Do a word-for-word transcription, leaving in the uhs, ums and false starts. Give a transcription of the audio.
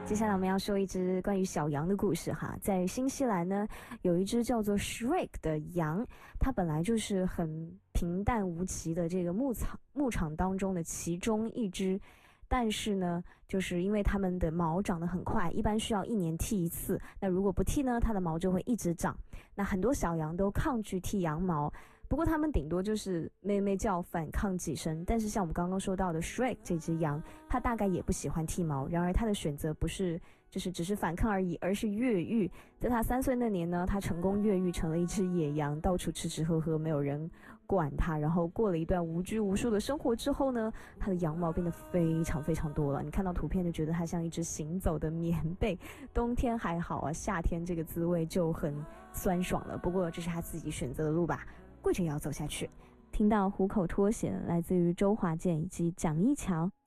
接下来我们要说一只关于小羊的故事哈，在新西兰呢，有一只叫做 Shrek 的羊，它本来就是很平淡无奇的这个牧场牧场当中的其中一只，但是呢，就是因为它们的毛长得很快，一般需要一年剃一次，那如果不剃呢，它的毛就会一直长。那很多小羊都抗拒剃羊毛，不过它们顶多就是咩咩叫反抗几声，但是像我们刚刚说到的 Shrek 这只羊，它大概也不喜欢剃毛，然而它的选择不是就是只是反抗而已，而是越狱。在它三岁那年呢，它成功越狱成了一只野羊，到处吃吃喝喝，没有人管它。然后过了一段无拘无束的生活之后呢，它的羊毛变得非常非常多了，你看到图片就觉得它像一只行走的棉被。冬天还好啊，夏天这个滋味就很酸爽了，不过这是它自己选择的路吧，跪着也要走下去。听到虎口脱险来自于周华健以及蒋一乔。